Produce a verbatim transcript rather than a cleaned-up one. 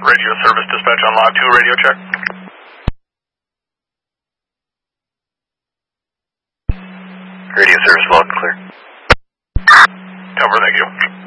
Radio service dispatch on log two, radio check. Radio service log clear. Cover, thank you.